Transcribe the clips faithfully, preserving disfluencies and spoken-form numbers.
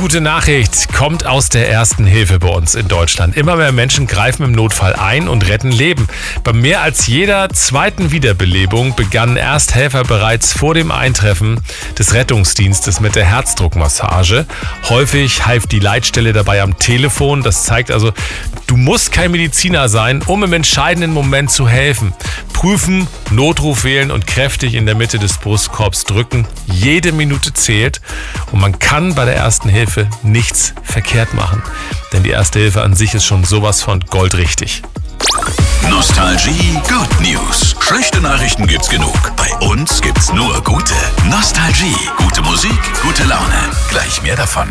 gute Nachricht kommt aus der Ersten Hilfe bei uns in Deutschland. Immer mehr Menschen greifen im Notfall ein und retten Leben. Bei mehr als jeder zweiten Wiederbelebung begannen Ersthelfer bereits vor dem Eintreffen des Rettungsdienstes mit der Herzdruckmassage. Häufig half die Leitstelle dabei am Telefon. Das zeigt also, du musst kein Mediziner sein, um im entscheidenden Moment zu helfen. Prüfen, Notruf wählen und kräftig in der Mitte des Brustkorbs drücken. Jede Minute zählt und man kann bei der Ersten Hilfe nichts verkehrt machen. Denn die Erste Hilfe an sich ist schon sowas von goldrichtig. Nostalgie Good News. Schlechte Nachrichten gibt's genug. Bei uns gibt's nur gute. Nostalgie. Gute Musik, gute Laune. Gleich mehr davon.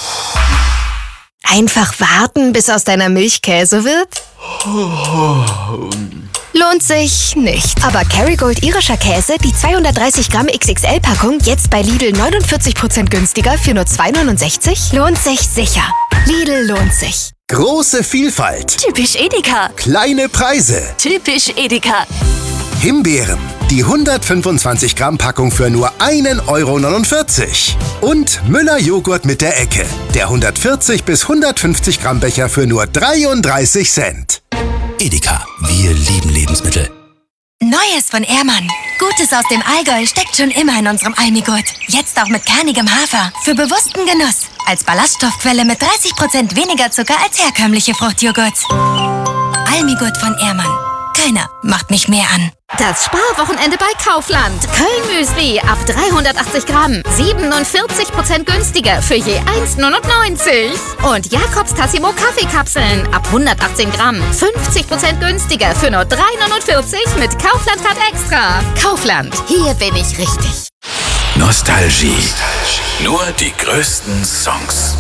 Einfach warten, bis aus deiner Milch Käse wird? Lohnt sich nicht. Aber Kerrygold irischer Käse, die zweihundertdreißig Gramm X X L-Packung, jetzt bei Lidl neunundvierzig Prozent günstiger für nur zwei neunundsechzig? Lohnt sich sicher. Lidl lohnt sich. Große Vielfalt. Typisch Edeka. Kleine Preise. Typisch Edeka. Himbeeren. Die hundertfünfundzwanzig Gramm Packung für nur ein Euro neunundvierzig. Und Müller Joghurt mit der Ecke. Der hundertvierzig bis hundertfünfzig Gramm Becher für nur dreiunddreißig Cent. Edeka. Wir lieben Lebensmittel. Neues von Ehrmann. Gutes aus dem Allgäu steckt schon immer in unserem Almigurt. Jetzt auch mit kernigem Hafer. Für bewussten Genuss. Als Ballaststoffquelle mit dreißig Prozent weniger Zucker als herkömmliche Fruchtjoghurts. Almigurt von Ehrmann. Keiner macht mich mehr an. Das Sparwochenende bei Kaufland. Köln-Müsli ab dreihundertachtzig Gramm. siebenundvierzig Prozent günstiger für je eins neunundneunzig. Und Jakobs Tassimo Kaffeekapseln ab hundertachtzehn Gramm. fünfzig Prozent günstiger für nur drei neunundvierzig mit Kaufland-Card Extra. Kaufland. Hier bin ich richtig. Nostalgie. Nur die größten Songs.